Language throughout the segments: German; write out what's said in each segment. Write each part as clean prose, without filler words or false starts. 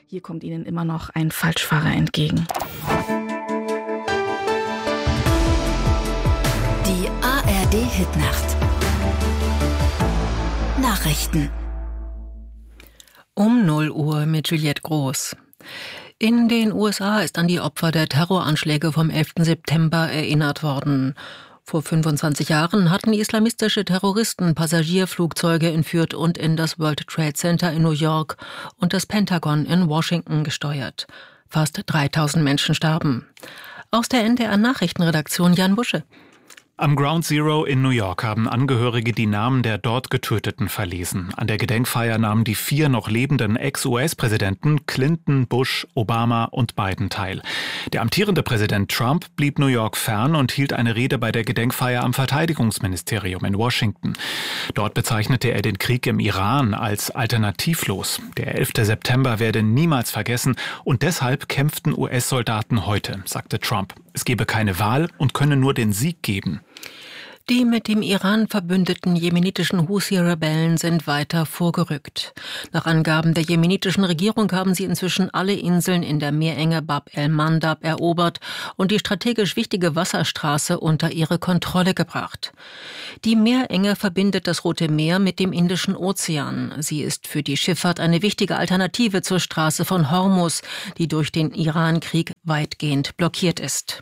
Hier kommt Ihnen immer noch ein Falschfahrer entgegen. Die ARD-Hitnacht. Nachrichten. Um 0 Uhr mit Juliette Groß. In den USA ist an die Opfer der Terroranschläge vom 11. September erinnert worden. Vor 25 Jahren hatten islamistische Terroristen Passagierflugzeuge entführt und in das World Trade Center in New York und das Pentagon in Washington gesteuert. Fast 3000 Menschen starben. Aus der NDR-Nachrichtenredaktion Jan Busche. Am Ground Zero in New York haben Angehörige die Namen der dort Getöteten verlesen. An der Gedenkfeier nahmen die 4 noch lebenden Ex-US-Präsidenten Clinton, Bush, Obama und Biden teil. Der amtierende Präsident Trump blieb New York fern und hielt eine Rede bei der Gedenkfeier am Verteidigungsministerium in Washington. Dort bezeichnete er den Krieg im Iran als alternativlos. Der 11. September werde niemals vergessen und deshalb kämpften US-Soldaten heute, sagte Trump. Es gebe keine Wahl und könne nur den Sieg geben. Die mit dem Iran verbündeten jemenitischen Husi-Rebellen sind weiter vorgerückt. Nach Angaben der jemenitischen Regierung haben sie inzwischen alle Inseln in der Meerenge Bab el-Mandab erobert und die strategisch wichtige Wasserstraße unter ihre Kontrolle gebracht. Die Meerenge verbindet das Rote Meer mit dem Indischen Ozean. Sie ist für die Schifffahrt eine wichtige Alternative zur Straße von Hormuz, die durch den Iran-Krieg weitgehend blockiert ist.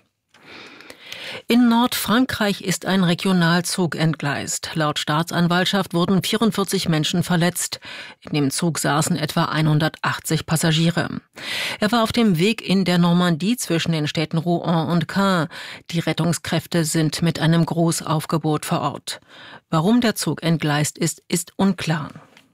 In Nordfrankreich ist ein Regionalzug entgleist. Laut Staatsanwaltschaft wurden 44 Menschen verletzt. In dem Zug saßen etwa 180 Passagiere. Er war auf dem Weg in der Normandie zwischen den Städten Rouen und Caen. Die Rettungskräfte sind mit einem Großaufgebot vor Ort. Warum der Zug entgleist ist, ist unklar.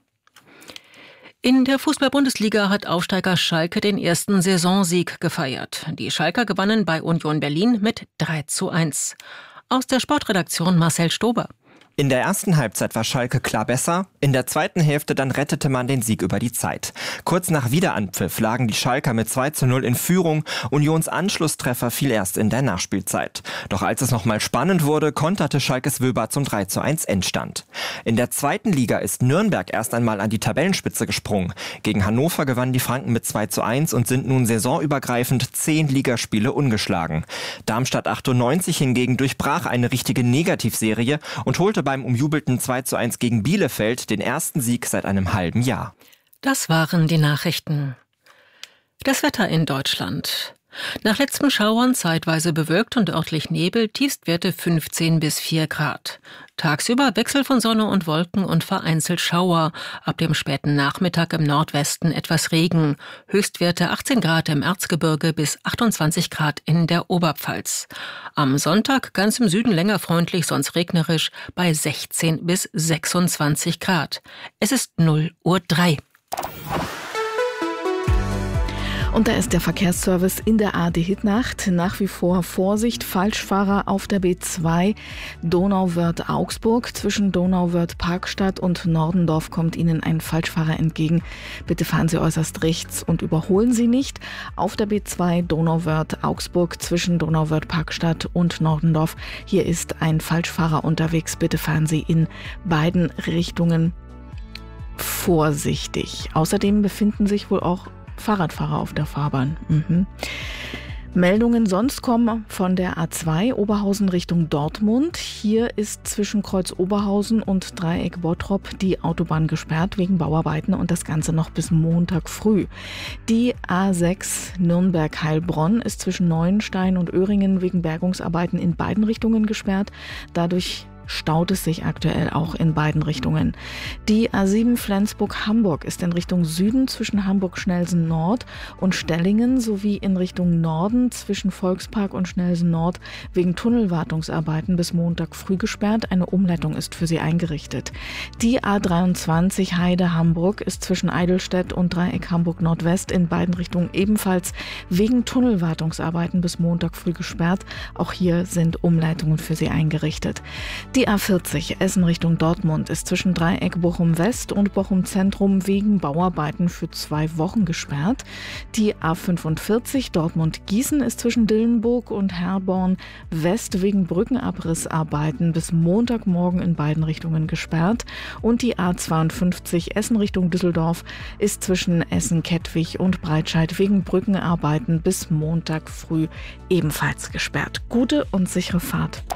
In der Fußball-Bundesliga hat Aufsteiger Schalke den ersten Saisonsieg gefeiert. Die Schalker gewannen bei Union Berlin mit 3:1. Aus der Sportredaktion Marcel Stober. In der ersten Halbzeit war Schalke klar besser, in der zweiten Hälfte dann rettete man den Sieg über die Zeit. Kurz nach Wiederanpfiff lagen die Schalker mit 2:0 in Führung, Unions Anschlusstreffer fiel erst in der Nachspielzeit. Doch als es nochmal spannend wurde, konterte Schalkes Wöber zum 3:1 Endstand. In der zweiten Liga ist Nürnberg erst einmal an die Tabellenspitze gesprungen. Gegen Hannover gewannen die Franken mit 2:1 und sind nun saisonübergreifend 10 Ligaspiele ungeschlagen. Darmstadt 98 hingegen durchbrach eine richtige Negativserie und holte beim umjubelten 2:1 gegen Bielefeld den ersten Sieg seit einem halben Jahr. Das waren die Nachrichten. Das Wetter in Deutschland. Nach letzten Schauern zeitweise bewölkt und örtlich Nebel, Tiefstwerte 15 bis 4 Grad. Tagsüber Wechsel von Sonne und Wolken und vereinzelt Schauer. Ab dem späten Nachmittag im Nordwesten etwas Regen. Höchstwerte 18 Grad im Erzgebirge bis 28 Grad in der Oberpfalz. Am Sonntag ganz im Süden länger freundlich, sonst regnerisch bei 16 bis 26 Grad. Es ist 0:03 Uhr. Und da ist der Verkehrsservice in der ARD-Hitnacht. Nach wie vor Vorsicht, Falschfahrer auf der B2 Donauwörth-Augsburg. Zwischen Donauwörth-Parkstadt und Nordendorf kommt Ihnen ein Falschfahrer entgegen. Bitte fahren Sie äußerst rechts und überholen Sie nicht. Auf der B2 Donauwörth-Augsburg zwischen Donauwörth-Parkstadt und Nordendorf. Hier ist ein Falschfahrer unterwegs. Bitte fahren Sie in beiden Richtungen vorsichtig. Außerdem befinden sich wohl auch Fahrradfahrer auf der Fahrbahn. Meldungen sonst kommen von der A2 Oberhausen Richtung Dortmund. Hier ist zwischen Kreuz Oberhausen und Dreieck Bottrop die Autobahn gesperrt wegen Bauarbeiten und das Ganze noch bis Montag früh. Die A6 Nürnberg-Heilbronn ist zwischen Neuenstein und Öhringen wegen Bergungsarbeiten in beiden Richtungen gesperrt. Dadurch staut es sich aktuell auch in beiden Richtungen. Die A7 Flensburg-Hamburg ist in Richtung Süden zwischen Hamburg-Schnellsen Nord und Stellingen sowie in Richtung Norden zwischen Volkspark und Schnellsen Nord wegen Tunnelwartungsarbeiten bis Montag früh gesperrt. Eine Umleitung ist für sie eingerichtet. Die A23 Heide-Hamburg ist zwischen Eidelstedt und Dreieck Hamburg Nordwest in beiden Richtungen ebenfalls wegen Tunnelwartungsarbeiten bis Montag früh gesperrt. Auch hier sind Umleitungen für sie eingerichtet. Die A40 Essen Richtung Dortmund ist zwischen Dreieck Bochum West und Bochum Zentrum wegen Bauarbeiten für 2 Wochen gesperrt. Die A45 Dortmund-Gießen ist zwischen Dillenburg und Herborn West wegen Brückenabrissarbeiten bis Montagmorgen in beiden Richtungen gesperrt. Und die A52 Essen Richtung Düsseldorf ist zwischen Essen-Kettwig und Breitscheid wegen Brückenarbeiten bis Montag früh ebenfalls gesperrt. Gute und sichere Fahrt.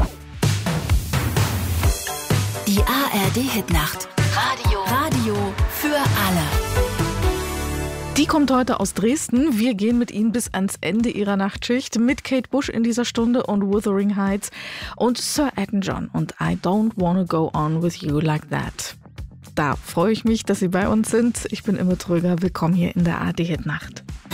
Die ARD-Hitnacht. Radio für alle. Die kommt heute aus Dresden. Wir gehen mit Ihnen bis ans Ende ihrer Nachtschicht mit Kate Bush in dieser Stunde und Wuthering Heights und Sir Elton John und I Don't Wanna Go On With You Like That. Da freue ich mich, dass Sie bei uns sind. Ich bin Imme Tröger. Willkommen hier in der ARD-Hitnacht.